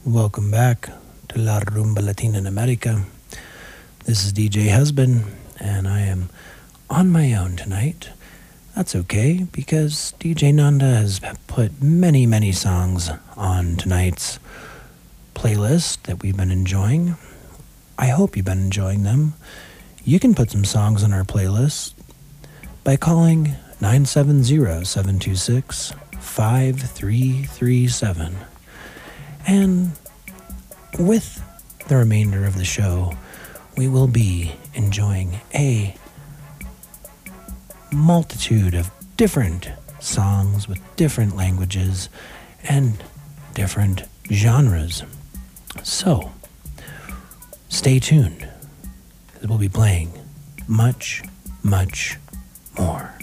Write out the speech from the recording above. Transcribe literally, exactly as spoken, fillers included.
Welcome back to La Rumba Latina in America. This is D J Husband, and I am on my own tonight. That's okay, because D J Nanda has put many, many songs on tonight's playlist that we've been enjoying. I hope you've been enjoying them. You can put some songs on our playlist by calling nine seven zero, seven two six, five three three seven. And with the remainder of the show, we will be enjoying a multitude of different songs with different languages and different genres. So, stay tuned, because we'll be playing much, much more.